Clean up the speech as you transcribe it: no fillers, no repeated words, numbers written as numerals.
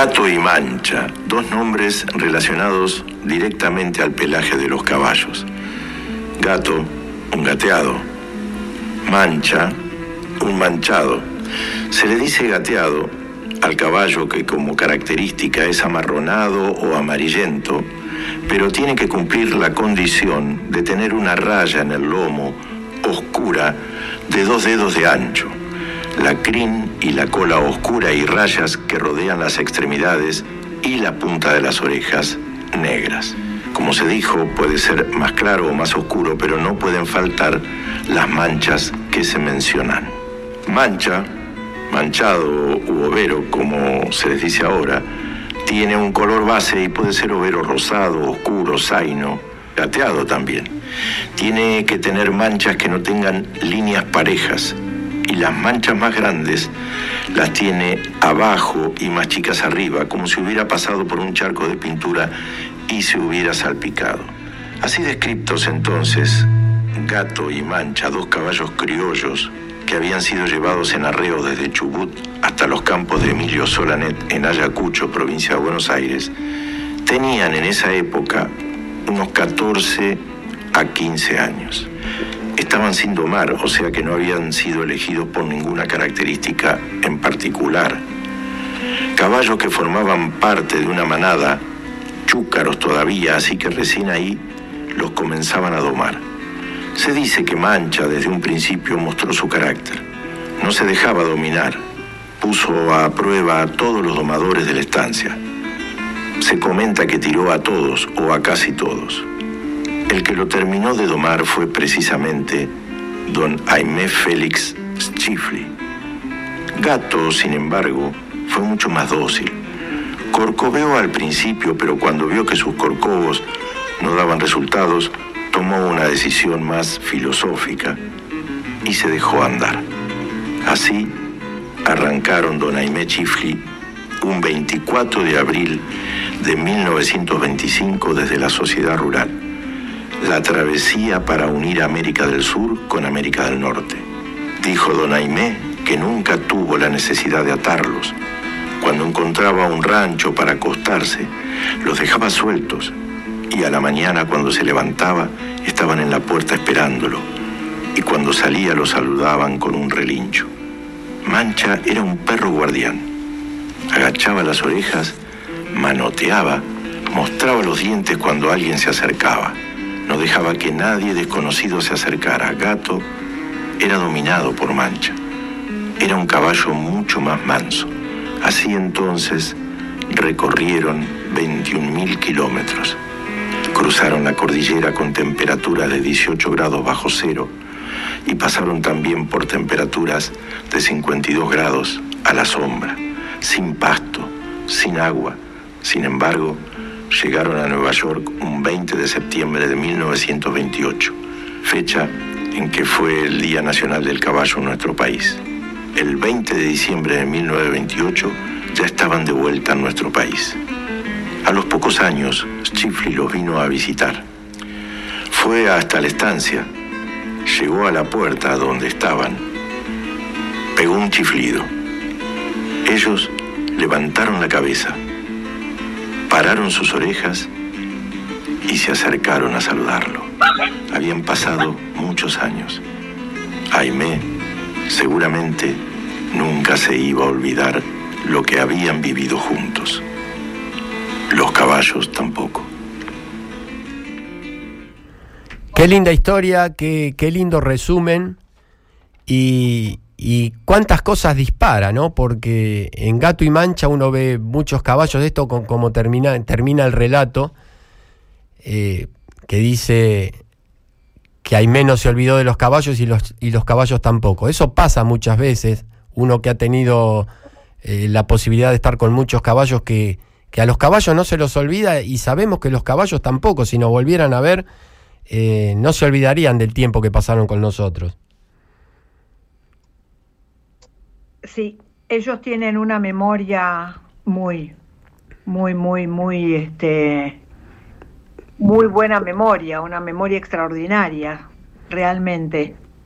Gato y Mancha, dos nombres relacionados directamente al pelaje de los caballos. Gato, un gateado. Mancha, un manchado. Se le dice gateado al caballo que como característica es amarronado o amarillento, pero tiene que cumplir la condición de tener una raya en el lomo oscura de 2 dedos de ancho, la crin y la cola oscura y rayas que rodean las extremidades y la punta de las orejas negras. Como se dijo, puede ser más claro o más oscuro, pero no pueden faltar las manchas que se mencionan. Mancha, manchado u overo, como se les dice ahora, tiene un color base y puede ser overo rosado, oscuro, zaino, gateado también. Tiene que tener manchas que no tengan líneas parejas, y las manchas más grandes las tiene abajo y más chicas arriba, como si hubiera pasado por un charco de pintura y se hubiera salpicado. Así descriptos entonces, Gato y Mancha, dos caballos criollos que habían sido llevados en arreo desde Chubut hasta los campos de Emilio Solanet en Ayacucho, provincia de Buenos Aires, tenían en esa época unos 14 a 15 años. Estaban sin domar, o sea que no habían sido elegidos por ninguna característica en particular. Caballos que formaban parte de una manada, chúcaros todavía, así que recién ahí los comenzaban a domar. Se dice que Mancha desde un principio mostró su carácter. No se dejaba dominar, puso a prueba a todos los domadores de la estancia. Se comenta que tiró a todos o a casi todos. El que lo terminó de domar fue precisamente don Aimé Félix Schiffli. Gato, sin embargo, fue mucho más dócil. Corcoveó al principio, pero cuando vio que sus corcovos no daban resultados, tomó una decisión más filosófica y se dejó andar. Así arrancaron don Aimé Schiffli un 24 de abril de 1925 desde la Sociedad Rural, la travesía para unir América del Sur con América del Norte. Dijo don Aimé que nunca tuvo la necesidad de atarlos. Cuando encontraba un rancho para acostarse, los dejaba sueltos, y a la mañana cuando se levantaba estaban en la puerta esperándolo, y cuando salía lo saludaban con un relincho. Mancha era un perro guardián. Agachaba las orejas, manoteaba, mostraba los dientes cuando alguien se acercaba. No dejaba que nadie desconocido se acercara. Gato era dominado por Mancha. Era un caballo mucho más manso. Así entonces recorrieron 21.000 kilómetros. Cruzaron la cordillera con temperatura de 18 grados bajo cero y pasaron también por temperaturas de 52 grados a la sombra, sin pasto, sin agua. Sin embargo, llegaron a Nueva York un 20 de septiembre de 1928, fecha en que fue el Día Nacional del Caballo en nuestro país. El 20 de diciembre de 1928 ya estaban de vuelta en nuestro país. A los pocos años, Schiffli los vino a visitar. Fue hasta la estancia, llegó a la puerta donde estaban, pegó un chiflido. Ellos levantaron la cabeza, pararon sus orejas y se acercaron a saludarlo. Habían pasado muchos años. Aimé seguramente nunca se iba a olvidar lo que habían vivido juntos. Los caballos tampoco. Qué linda historia, qué lindo resumen y cuántas cosas dispara, ¿no? Porque en Gato y Mancha uno ve muchos caballos de esto, como termina el relato, que dice que Aimé no se olvidó de los caballos y los caballos tampoco. Eso pasa muchas veces, uno que ha tenido la posibilidad de estar con muchos caballos, que a los caballos no se los olvida, y sabemos que los caballos tampoco, si nos volvieran a ver, no se olvidarían del tiempo que pasaron con nosotros. Sí, ellos tienen una memoria muy buena memoria, una memoria extraordinaria, realmente.